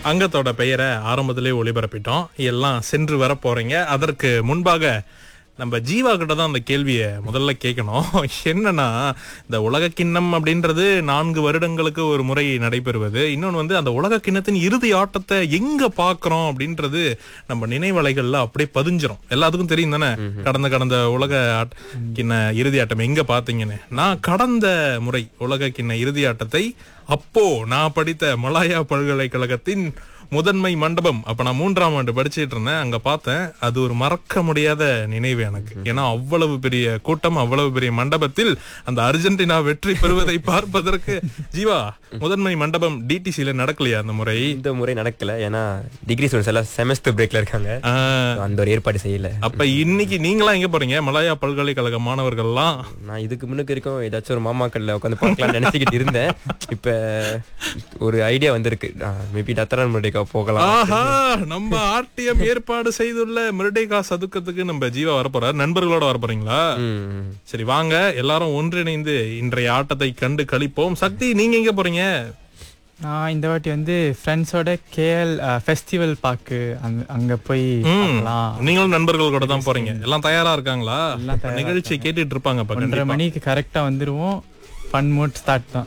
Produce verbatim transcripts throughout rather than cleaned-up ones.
அங்கத்தோட பெயரை ஆரம்பத்திலே ஒளிபரப்பிட்டோம். எல்லாம் சென்று வர போறீங்க. அதற்கு முன்பாக நம்ம ஜீவா கிட்ட தான் அந்த கேள்வியை முதல்ல கேட்கணும். என்னன்னா, இந்த உலக கிண்ணம் அப்படின்றது நான்கு வருடங்களுக்கு ஒரு முறை நடைபெறுவது. இன்னொன்று வந்து அந்த உலக கிண்ணத்தின் இறுதி ஆட்டத்தை எங்க பாக்குறோம் அப்படின்றது நம்ம நினைவலைகள்ல அப்படியே பதிஞ்சிரும். எல்லாத்துக்கும் தெரியும் தானே, கடந்த கடந்த உலக கிண்ண இறுதி ஆட்டம் எங்க பாத்தீங்கன்னு. நான் கடந்த முறை உலக கிண்ண இறுதி ஆட்டத்தை அப்போ நான் படித்த மலாயா பல்கலைக்கழகத்தின் முதன்மை மண்டபம், அப்ப நான் மூன்றாம் ஆண்டு படிச்சுட்டு இருந்தேன், அங்க பார்த்தேன். அது ஒரு மறக்க முடியாத நினைவு எனக்கு. ஏன்னா அவ்வளவு பெரிய கூட்டம், அவ்வளவு பெரிய மண்டபத்தில் அந்த அர்ஜென்டினா வெற்றி பெறுவதை பார்ப்பதற்கு. ஜீவா, முதன்மை மண்டபம் டிடிசில நடக்கலையா அந்த முறை? இந்த முறை நடக்கல, ஏன்னா டிகிரி ஸ்டூடெண்ட்ஸ் எல்லாம் செமஸ்டர் பிரேக்ல இருக்காங்க. அந்த ஒரு ஏற்பாடு செய்யல. அப்ப இன்னைக்கு நீங்களா எங்க போறீங்க? மலாயா பல்கலைக்கழக மாணவர்கள்லாம். நான் இதுக்கு முன்னுக்கு இருக்கும் ஏதாச்சும் ஒரு மாமாக்கள்ல உட்காந்து பார்க்கலாம்னு நினைச்சுக்கிட்டு இருந்தேன். இப்ப ஒரு ஐடியா வந்திருக்கு, மேபி டத்தரான் முருடேகா போகலாம். ஆஹா, நம்ம ஆர்டிஎம் ஏற்பாடு செய்துள்ள முருடேகா சதுக்கத்துக்கு நம்ம ஜீவா வரப்போறாரு. நண்பர்களோட வர போறீங்களா? சரி, வாங்க எல்லாரும் ஒன்றிணைந்து இன்றைய ஆட்டத்தை கண்டு கழிப்போம். சக்தி, நீங்க எங்க போறீங்க? நான் இந்த வாட்டி வந்து ஃப்ரெண்ட்ஸோட கேஎல் ஃபெஸ்டிவல் பார்க்கு அங்க போய் பார்க்கலாம். நீங்களும் நண்பர்கள் கூட தான் போறீங்க. எல்லாம் தயாரா இருக்காங்களா? நிகழ்ச்சி கேட்டுட்டு இருப்பாங்க. ஒன்றரை மணிக்கு கரெக்டா வந்துருவோம். ஃபன் மோட் ஸ்டார்ட் தான்.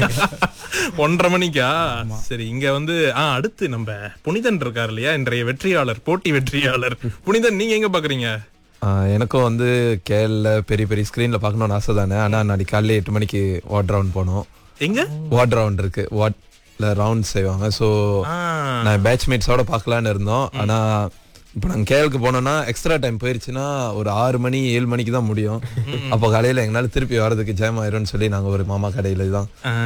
ஒன்றரை மணிக்கா? சரி, இங்க வந்து அடுத்து நம்ம புனிதன் இருக்காரு இல்லையா, இன்றைய வெற்றியாளர், போட்டி வெற்றியாளர் புனிதன். நீங்க எங்க பாக்குறீங்க? எனக்கும் வந்து கேரள பெரிய பெரிய ஸ்கிரீன்ல பாக்கணும்னு ஆசை தானே. ஆனா நாளைக்கு காலையில எட்டு மணிக்கு வாட் ரவுண்ட் போனோம். எங்க வாட் ரவுண்ட் இருக்கு, வாட்ல ரவுண்ட் செய்வாங்க. சோ நான் பேட்ச்மேட்ஸோட பாக்கலான்னு இருந்தோம். ஆனா இப்ப நாங்க கேரளுக்கு போனோம்னா எக்ஸ்ட்ரா டைம் போயிருச்சுன்னா ஒரு ஆறு மணி ஏழு மணிக்கு தான் முடியும். அப்போ காலையில எங்களால திருப்பி வர்றதுக்கு ஜெயம் ஆயிரும்னு சொல்லி நாங்க ஒரு மாமா கடையில தான்,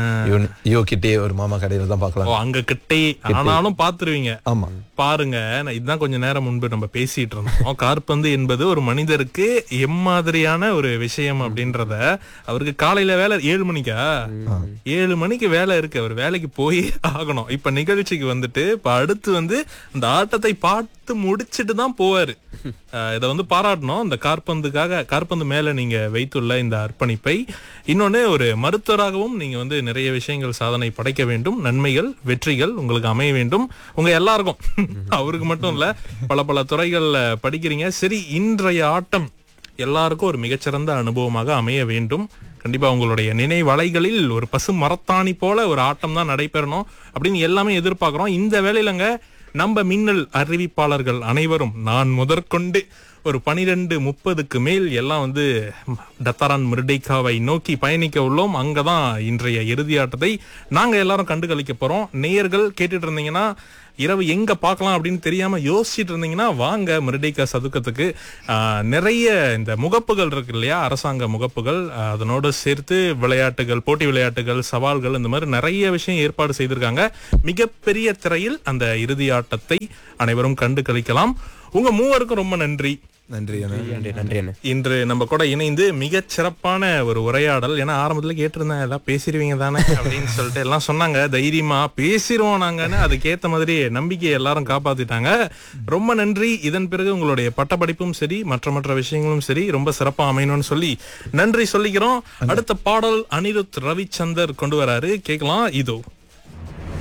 யோ கிட்டே ஒரு மாமா கடையில தான் பாக்கலாம். அங்க கிட்டே ஆனாலும் பாத்துருவீங்க. ஆமா, பாருங்க, இதுதான் கொஞ்ச நேரம் முன்பு நம்ம பேசிட்டு இருந்தோம். காற்பந்து என்பது ஒரு மனிதருக்கு எம்மாதிரியான ஒரு விஷயம் அப்படின்றத. அவருக்கு காலையில வேலை ஏழு மணிக்கா ஏழு மணிக்கு வேலை இருக்கு, அவர் வேலைக்கு போய் ஆகணும். இப்ப நிகழ்ச்சிக்கு வந்துட்டு இப்ப அடுத்து வந்து அந்த ஆட்டத்தை பார்த்து முடிச்சுட்டு தான் போவாரு. இதை வந்து பாராட்டணும், இந்த காற்பந்துக்காக, காற்பந்து மேல நீங்க வைத்துள்ள இந்த அர்ப்பணிப்பை. இன்னொன்னு, ஒரு மருத்துவராகவும் நீங்க வந்து நிறைய விஷயங்கள் சாதனை படைக்க வேண்டும். நன்மைகள், வெற்றிகள் உங்களுக்கு அமைய வேண்டும். உங்க எல்லாருக்கும், அவருக்கு மட்டும் இல்ல, பல பல துறைகள்ல படிக்கிறீங்க. சரி, இன்றைய ஆட்டம் எல்லாருக்கும் ஒரு மிகச்சிறந்த அனுபவமாக அமைய வேண்டும். கண்டிப்பா உங்களுடைய நினைவலைகளில் ஒரு பசு மரத்தாணி போல ஒரு ஆட்டம் தான் நடைபெறணும் அப்படின்னு எல்லாமே எதிர்பார்க்கிறோம். இந்த வேளையிலங்க நம்ம மின்னல் அறிவிப்பாளர்கள் அனைவரும், நான் முதற்கொண்டு, ஒரு பனிரெண்டு முப்பதுக்கு மேல் எல்லாம் வந்து டத்தரான் முருடேகாவை நோக்கி பயணிக்க உள்ளோம். அங்கதான் இன்றைய இறுதி ஆட்டத்தை நாங்க எல்லாரும் கண்டு கழிக்க போறோம். நேயர்கள் கேட்டுட்டு இருந்தீங்கன்னா, இரவு எங்க பார்க்கலாம் அப்படின்னு தெரியாம யோசிச்சுட்டு இருந்தீங்கன்னா, வாங்க முருடேகா சதுக்கத்துக்கு. நிறைய இந்த முகப்புகள் இருக்கு இல்லையா, அரசாங்க முகப்புகள், அதனோடு சேர்த்து விளையாட்டுகள், போட்டி விளையாட்டுகள், சவால்கள், இந்த மாதிரி நிறைய விஷயம் ஏற்பாடு செய்திருக்காங்க. மிகப்பெரிய திரையில் அந்த இறுதி ஆட்டத்தை அனைவரும் கண்டு கழிக்கலாம். உங்க மூவருக்கும் ரொம்ப நன்றி. நன்றி நன்றி. இன்று நம்ம கூட இணைந்து மிகச் சிறப்பான ஒரு உரையாடல். ஏன்னா ஆரம்பத்துல கேட்டிருந்தேன், எல்லாம் பேசிடுவீங்க தானே அப்படின்னு சொல்லிட்டு எல்லாம் சொன்னாங்க. தைரியமா பேசிடுவோம் நாங்கன்னு, அதுக்கேத்த மாதிரி நம்பிக்கையை எல்லாரும் காப்பாத்திட்டாங்க. ரொம்ப நன்றி. இதன் பிறகு உங்களுடைய பட்டப்படிப்பும் சரி, மற்ற மற்ற விஷயங்களும் சரி, ரொம்ப சிறப்பா அமையணும்னு சொல்லி நன்றி சொல்லிக்கிறோம். அடுத்த பாடல் அனிருத் ரவிச்சந்தர் கொண்டு வராரு, கேட்கலாம். இதோ.